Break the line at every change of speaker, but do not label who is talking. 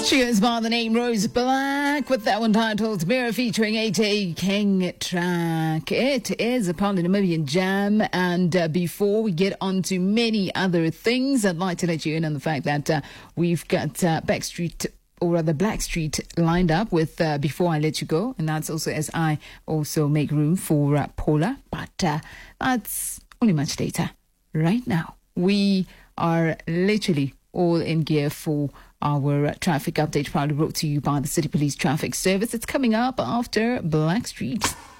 She goes by the name Rose Black with that one titled Mirror featuring 8A King track. It is a part of the Namibian Jam, and before we get on to many other things, I'd like to let you in on the fact that we've got Blackstreet lined up with Before I Let You Go, and that's also as I also make room for Paula, but that's only much later. Right now, we are literally all in gear for our traffic update, proudly brought to you by the City Police Traffic Service. It's coming up after Blackstreet.